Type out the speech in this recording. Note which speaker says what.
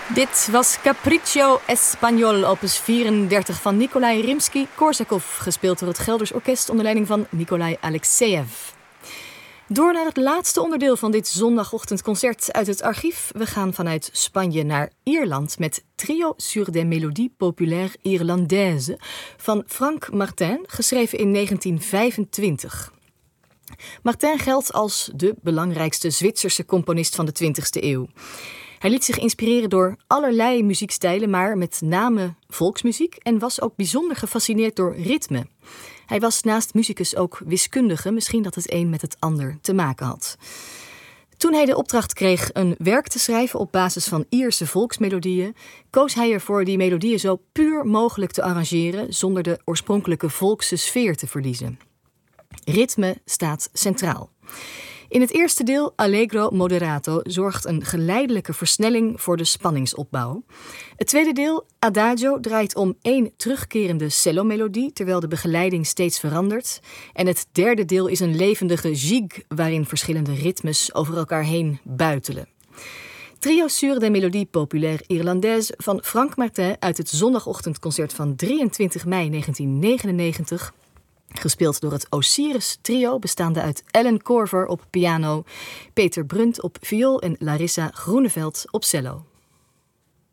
Speaker 1: Dit was Capriccio Espagnol, opus 34 van Nikolai Rimsky-Korsakov, gespeeld door het Gelders Orkest onder leiding van Nikolai Alexeyev. Door naar het laatste onderdeel van dit zondagochtendconcert uit het archief. We gaan vanuit Spanje naar Ierland met Trio sur des Mélodies Populaires Irlandaises van Frank Martin, geschreven in 1925. Martin geldt als de belangrijkste Zwitserse componist van de 20e eeuw. Hij liet zich inspireren door allerlei muziekstijlen, maar met name volksmuziek, en was ook bijzonder gefascineerd door ritme. Hij was naast musicus ook wiskundige, misschien dat het een met het ander te maken had. Toen hij de opdracht kreeg een werk te schrijven op basis van Ierse volksmelodieën, koos hij ervoor die melodieën zo puur mogelijk te arrangeren, zonder de oorspronkelijke volkse sfeer te verliezen. Ritme staat centraal. In het eerste deel, Allegro moderato, zorgt een geleidelijke versnelling voor de spanningsopbouw. Het tweede deel, Adagio, draait om één terugkerende cellomelodie, terwijl de begeleiding steeds verandert. En het derde deel is een levendige gigue, waarin verschillende ritmes over elkaar heen buitelen. Trio sur des Mélodies Populaires Irlandaises van Frank Martin uit het zondagochtendconcert van 23 mei 1999... gespeeld door het Osiris Trio, bestaande uit Ellen Korver op piano, Peter Brunt op viool en Larissa Groeneveld op cello.